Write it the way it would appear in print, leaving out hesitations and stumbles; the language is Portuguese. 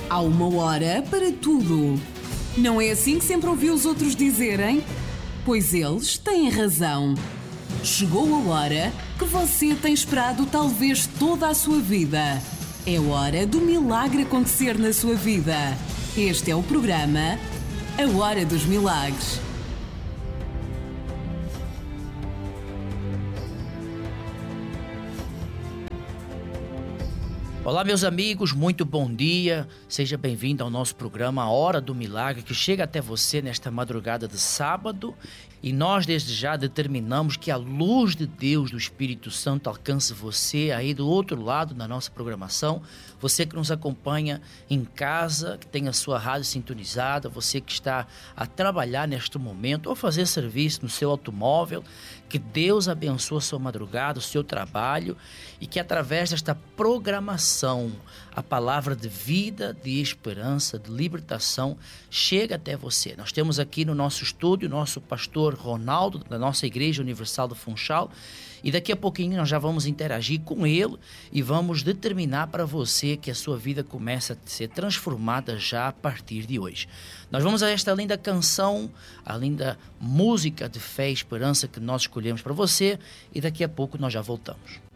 Há uma hora para tudo. Não é assim que sempre ouvi os outros dizerem? Pois eles têm razão. Chegou a hora que você tem esperado talvez toda a sua vida. É hora do milagre acontecer na sua vida. Este é o programa A Hora dos Milagres. Olá, meus amigos, muito bom dia. Seja bem-vindo ao nosso programa A Hora do Milagre, que chega até você nesta madrugada de sábado. E nós, desde já, determinamos que a luz de Deus, do Espírito Santo, alcance você aí do outro lado na nossa programação. Você que nos acompanha em casa, que tem a sua rádio sintonizada, você que está a trabalhar neste momento ou fazer serviço no seu automóvel, que Deus abençoe a sua madrugada, o seu trabalho e que através desta programação a palavra de vida, de esperança, de libertação chega até você. Nós temos aqui no nosso estúdio nosso pastor Ronaldo, da nossa Igreja Universal do Funchal, e daqui a pouquinho nós já vamos interagir com ele e vamos determinar para você que a sua vida começa a ser transformada já a partir de hoje. Nós vamos a esta linda canção, a linda música de fé e esperança que nós escolhemos para você, e daqui a pouco nós já voltamos.